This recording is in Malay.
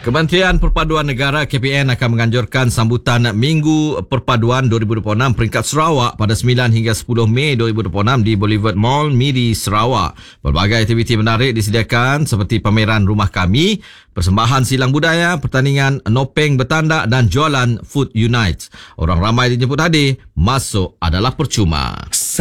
Kementerian Perpaduan Negara KPN akan menganjurkan sambutan Minggu Perpaduan 2026 peringkat Sarawak pada 9 hingga 10 Mei 2026 di Boulevard Mall Miri Sarawak. Pelbagai aktiviti menarik disediakan seperti pameran Rumah Kami, persembahan silang budaya, pertandingan nopeng bertanda dan jualan Food Unites. Orang ramai dijemput hadir, masuk adalah percuma.